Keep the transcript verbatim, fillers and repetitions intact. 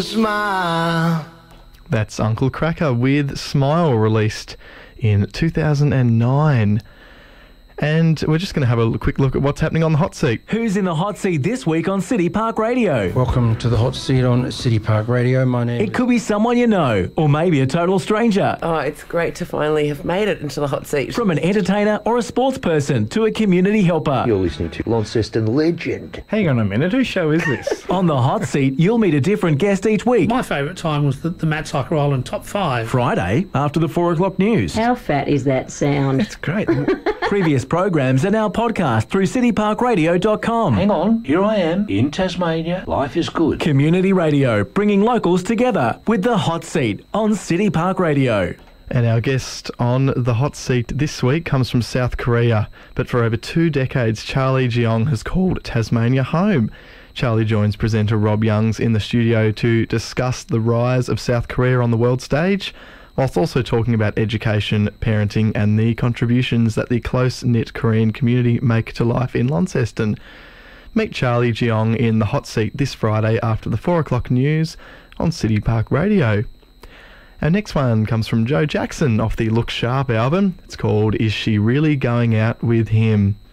Smile. That's Uncle Kracker with Smile, released in two thousand nine. And we're just going to have a quick look at what's happening on the hot seat. Who's in the hot seat this week on City Park Radio? Welcome to the hot seat on City Park Radio. My name It could be someone you know, or maybe a total stranger. Oh, it's great to finally have made it into the hot seat. From an entertainer or a sports person to a community helper. You're listening to Launceston legend. Hang on a minute, whose show is this? On the hot seat, you'll meet a different guest each week. My favourite time was the, the Matt Cycle Island Top five. Friday, after the four o'clock news. How fat is that sound? It's great. Previous programs are now podcast through city park radio dot com. Hang on, here I am in Tasmania. Life is good. Community radio, bringing locals together with the hot seat on City Park Radio. And our guest on the hot seat this week comes from South Korea, but for over two decades, Charlie Jeong has called Tasmania home. Charlie joins presenter Rob Youngs in the studio to discuss the rise of South Korea on the world stage, whilst also talking about education, parenting and the contributions that the close-knit Korean community make to life in Launceston. Meet Charlie Jeong in the hot seat this Friday after the four o'clock news on City Park Radio. Our next one comes from Joe Jackson off the Look Sharp album. It's called Is She Really Going Out With Him?